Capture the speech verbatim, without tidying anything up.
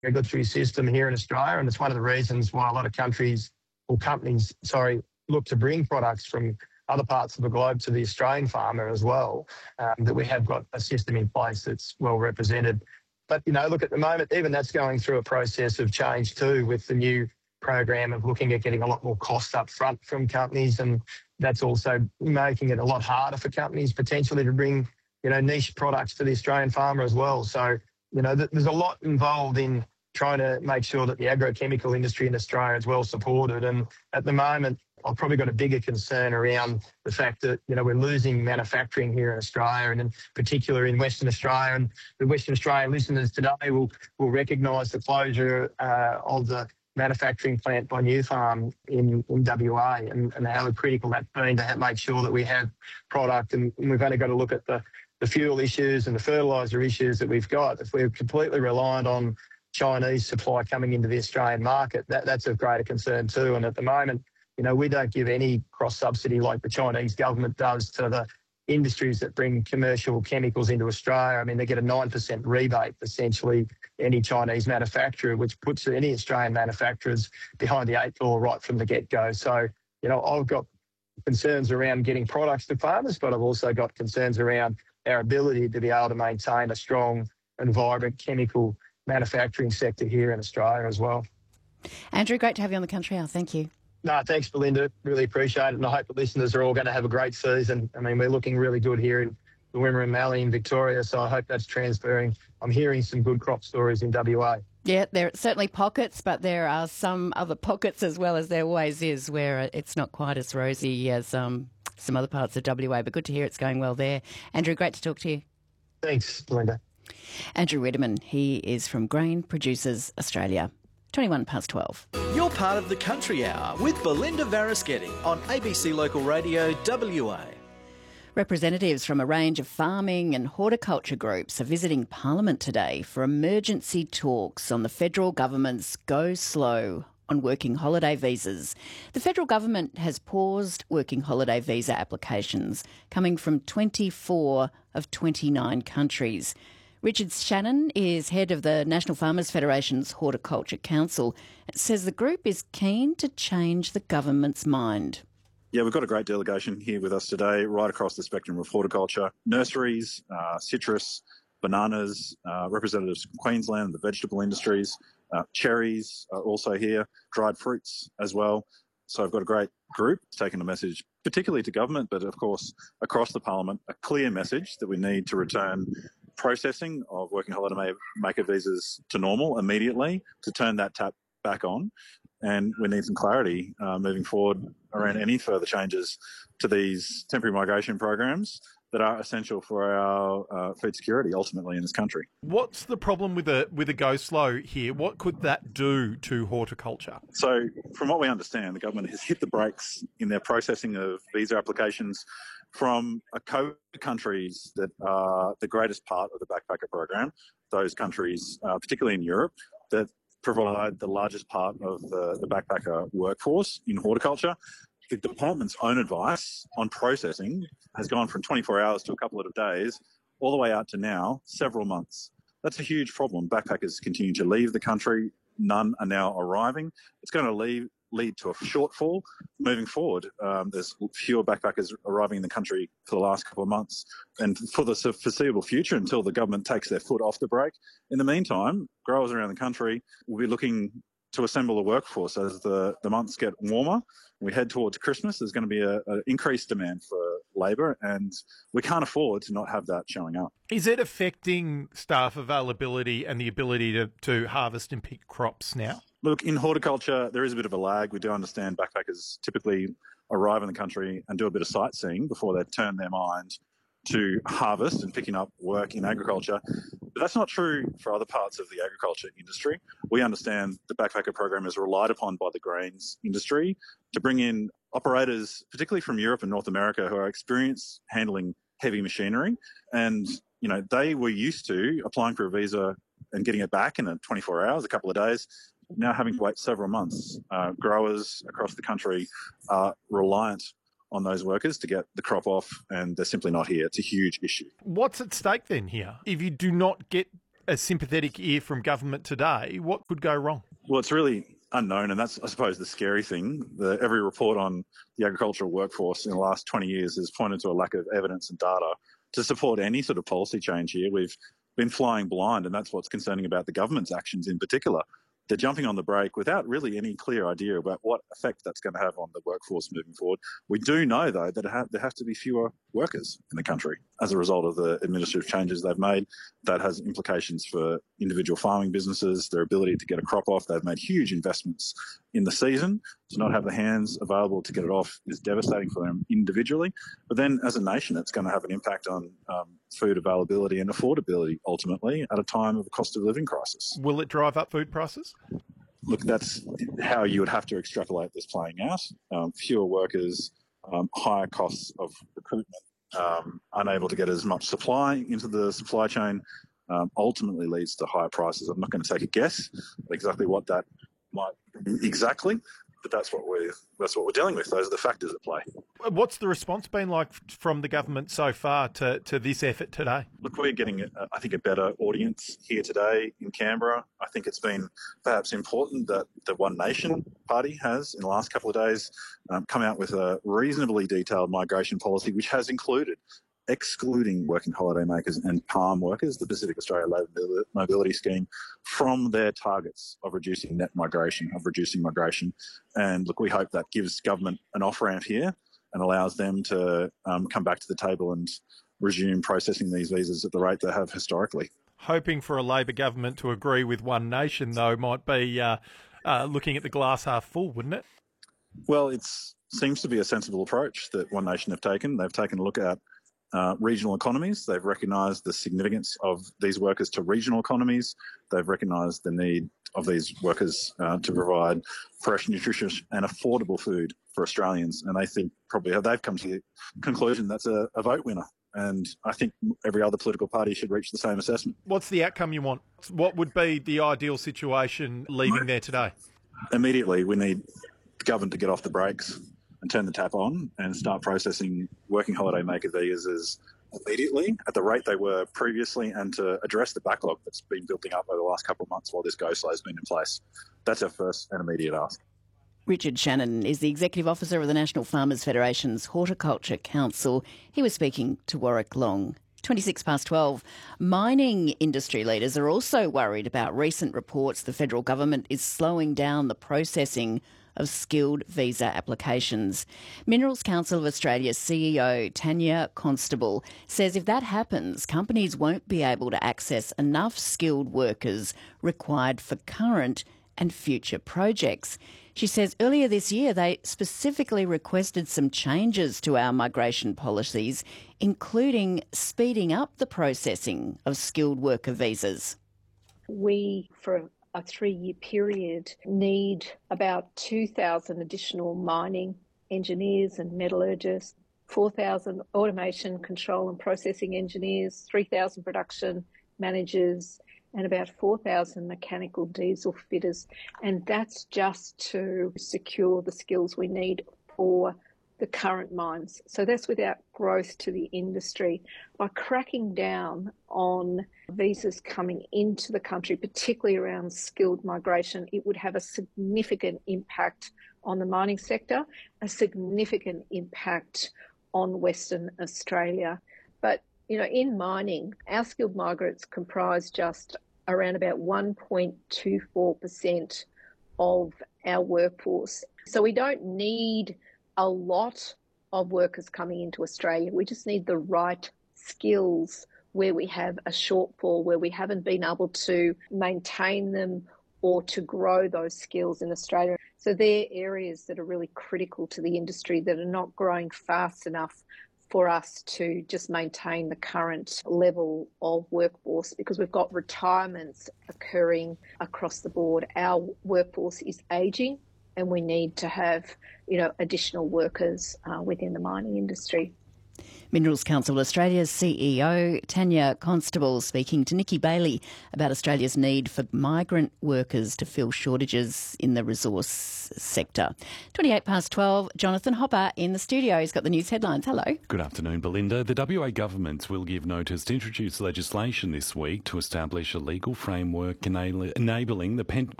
regulatory system here in Australia, and it's one of the reasons why a lot of countries or companies, sorry, look to bring products from other parts of the globe to the Australian farmer as well, um, that we have got a system in place that's well represented. But, you know, look, at the moment, even that's going through a process of change too, with the new program of looking at getting a lot more cost up front from companies, and that's also making it a lot harder for companies potentially to bring, you know, niche products to the Australian farmer as well. So, you know, th- there's a lot involved in trying to make sure that the agrochemical industry in Australia is well supported. And at the moment, I've probably got a bigger concern around the fact that, you know, we're losing manufacturing here in Australia, and in particular in Western Australia. And the Western Australian listeners today will, will recognise the closure uh, of the manufacturing plant by Nufarm in, in W A, and, and how critical that's been to have, make sure that we have product. And, and we've only got to look at the, the fuel issues and the fertiliser issues that we've got. If we're completely reliant on Chinese supply coming into the Australian market, that, that's of greater concern too. And at the moment, you know, we don't give any cross-subsidy like the Chinese government does to the industries that bring commercial chemicals into Australia. I mean, they get a nine percent rebate, essentially, any Chinese manufacturer, which puts any Australian manufacturers behind the eight ball right from the get-go. So, you know, I've got concerns around getting products to farmers, but I've also got concerns around our ability to be able to maintain a strong and vibrant chemical manufacturing sector here in Australia as well. Andrew, great to have you on the Country Hour. Thank you. No, thanks, Belinda. Really appreciate it. And I hope the listeners are all going to have a great season. I mean, we're looking really good here in the Wimmera Mallee in Victoria, so I hope that's transferring. I'm hearing some good crop stories in W A. Yeah, there are certainly pockets, but there are some other pockets as well, as there always is, where it's not quite as rosy as um, some other parts of W A. But good to hear it's going well there. Andrew, great to talk to you. Thanks, Belinda. Andrew Redeman, he is from Grain Producers Australia. twenty-one past twelve. You're part of the Country Hour with Belinda Varaschetti on A B C Local Radio W A. Representatives from a range of farming and horticulture groups are visiting Parliament today for emergency talks on the federal government's go slow on working holiday visas. The federal government has paused working holiday visa applications coming from twenty-four of twenty-nine countries. Richard Shannon is head of the National Farmers Federation's Horticulture Council. It says the group is keen to change the government's mind. Yeah, we've got a great delegation here with us today, right across the spectrum of horticulture. Nurseries, uh, citrus, bananas, uh, representatives from Queensland and the vegetable industries, uh, cherries are also here, dried fruits as well. So I've got a great group taking a message, particularly to government, but of course across the Parliament, a clear message that we need to return processing of working holiday maker visas to normal immediately, to turn that tap back on. And we need some clarity uh, moving forward around any further changes to these temporary migration programs that are essential for our uh, food security ultimately in this country. What's the problem with a with a go slow here? What could that do to horticulture? So from what we understand, the government has hit the brakes in their processing of visa applications from a COVID countries that are the greatest part of the backpacker program, those countries, uh, particularly in Europe, that provide the largest part of the, the backpacker workforce in horticulture. The department's own advice on processing has gone from twenty-four hours to a couple of days, all the way out to now, several months. That's a huge problem. Backpackers continue to leave the country. None are now arriving. It's going to leave, lead to a shortfall moving forward. Um, there's fewer backpackers arriving in the country for the last couple of months and for the foreseeable future until the government takes their foot off the brake. In the meantime, growers around the country will be looking to assemble a workforce as the, the months get warmer. We head towards Christmas. There's going to be a, a increased demand for labour, and we can't afford to not have that showing up. Is it affecting staff availability and the ability to, to harvest and pick crops now? Look, in horticulture, there is a bit of a lag. We do understand backpackers typically arrive in the country and do a bit of sightseeing before they turn their mind to harvest and picking up work in agriculture. But that's not true for other parts of the agriculture industry. We understand the backpacker program is relied upon by the grains industry to bring in operators, particularly from Europe and North America, who are experienced handling heavy machinery. And, you know, they were used to applying for a visa and getting it back in twenty-four hours, a couple of days, now having to wait several months. Uh, growers across the country are reliant on those workers to get the crop off, and they're simply not here. It's a huge issue. What's at stake then here? If you do not get a sympathetic ear from government today, what could go wrong? Well, it's really unknown, and that's, I suppose, the scary thing. The, every report on the agricultural workforce in the last twenty years has pointed to a lack of evidence and data to support any sort of policy change here. We've been flying blind, and that's what's concerning about the government's actions in particular. They're jumping on the brake without really any clear idea about what effect that's going to have on the workforce moving forward. We do know, though, that it ha- there have to be fewer workers in the country as a result of the administrative changes they've made. That has implications for individual farming businesses, their ability to get a crop off. They've made huge investments in the season. To not have the hands available to get it off is devastating for them individually. But then as a nation, it's going to have an impact on um, food availability and affordability, ultimately, at a time of a cost of living crisis. Will it drive up food prices? Look, that's how you would have to extrapolate this playing out. Um, fewer workers, um, higher costs of recruitment, um, unable to get as much supply into the supply chain, um, ultimately leads to higher prices. I'm not going to take a guess at exactly what that might be exactly, but that's what we're that's what we're dealing with. Those are the factors at play. What's the response been like from the government so far to, to this effort today? Look, we're getting, a, I think, a better audience here today in Canberra. I think it's been perhaps important that the One Nation Party has, in the last couple of days, um, come out with a reasonably detailed migration policy, which has included excluding working holiday makers and palm workers, the Pacific Australia Labour Mobility Scheme, from their targets of reducing net migration, of reducing migration. And look, we hope that gives government an off-ramp here and allows them to um, come back to the table and resume processing these visas at the rate they have historically. Hoping for a Labor government to agree with One Nation, though, might be uh, uh, looking at the glass half full, wouldn't it? Well, it seems to be a sensible approach that One Nation have taken. They've taken a look at Uh, regional economies. They've recognised the significance of these workers to regional economies. They've recognised the need of these workers uh, to provide fresh, nutritious and affordable food for Australians. And they think probably they've come to the conclusion that's a, a vote winner. And I think every other political party should reach the same assessment. What's the outcome you want? What would be the ideal situation leaving there today? Immediately, we need the government to get off the brakes and turn the tap on and start processing working holiday maker visas immediately at the rate they were previously, and to address the backlog that's been building up over the last couple of months while this go-slow has been in place. That's our first and immediate ask. Richard Shannon is the Executive Officer of the National Farmers Federation's Horticulture Council. He was speaking to Warwick Long. twenty-six past twelve. Mining industry leaders are also worried about recent reports the federal government is slowing down the processing of skilled visa applications. Minerals Council of Australia's C E O, Tanya Constable, says if that happens, companies won't be able to access enough skilled workers required for current and future projects. She says earlier this year they specifically requested some changes to our migration policies, including speeding up the processing of skilled worker visas. We, for a three-year period, need about two thousand additional mining engineers and metallurgists, four thousand automation, control and processing engineers, three thousand production managers, and about four thousand mechanical diesel fitters. And that's just to secure the skills we need for the current mines. So that's without growth to the industry. By cracking down on visas coming into the country, particularly around skilled migration, it would have a significant impact on the mining sector, a significant impact on Western Australia. But, you know, in mining, our skilled migrants comprise just around about one point two four percent of our workforce. So we don't need a lot of workers coming into Australia. We just need the right skills where we have a shortfall, where we haven't been able to maintain them or to grow those skills in Australia. So they're areas that are really critical to the industry that are not growing fast enough for us to just maintain the current level of workforce, because we've got retirements occurring across the board. Our workforce is ageing, and we need to have, you know, additional workers uh, within the mining industry. Minerals Council Australia's C E O, Tanya Constable, speaking to Nikki Bailey about Australia's need for migrant workers to fill shortages in the resource sector. twenty-eight past twelve, Jonathan Hopper in the studio. He's got the news headlines. Hello. Good afternoon, Belinda. The W A government will give notice to introduce legislation this week to establish a legal framework enabling the